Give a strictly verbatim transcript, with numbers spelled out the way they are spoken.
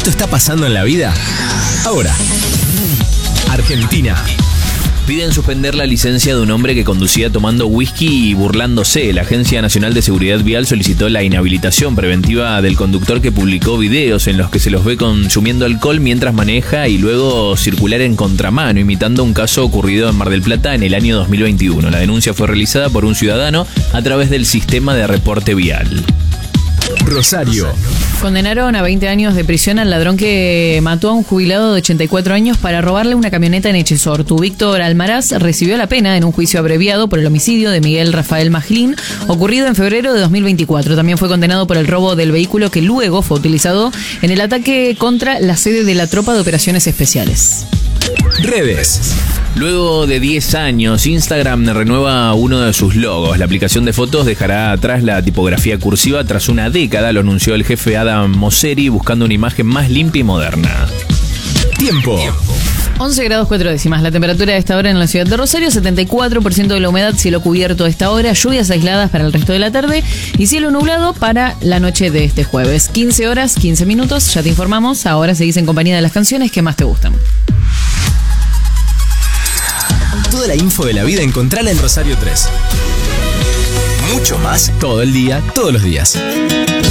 Esto está pasando en la vida ahora. Argentina. Piden suspender la licencia de un hombre que conducía tomando whisky y burlándose. La Agencia Nacional de Seguridad Vial solicitó la inhabilitación preventiva del conductor que publicó videos en los que se los ve consumiendo alcohol mientras maneja y luego circular en contramano, imitando un caso ocurrido en Mar del Plata en el año dos mil veintiuno. La denuncia fue realizada por un ciudadano a través del sistema de reporte vial. Rosario. Condenaron a veinte años de prisión al ladrón que mató a un jubilado de ochenta y cuatro años para robarle una camioneta en Echesortu. Víctor Almaraz recibió la pena en un juicio abreviado por el homicidio de Miguel Rafael Majlín, ocurrido en febrero de dos mil veinticuatro. También fue condenado por el robo del vehículo que luego fue utilizado en el ataque contra la sede de la Tropa de Operaciones Especiales. Redes. Luego de diez años, Instagram renueva uno de sus logos. La aplicación de fotos dejará atrás la tipografía cursiva tras una década, lo anunció el jefe Adam Mosseri, buscando una imagen más limpia y moderna. Tiempo. once grados cuatro décimas. La temperatura a esta hora en la ciudad de Rosario, setenta y cuatro por ciento de la humedad, cielo cubierto a esta hora, lluvias aisladas para el resto de la tarde y cielo nublado para la noche de este jueves. quince horas, quince minutos, ya te informamos. Ahora seguís en compañía de las canciones que más te gustan. Toda la info de la vida encontrala en Rosario tres. Mucho más todo el día, todos los días.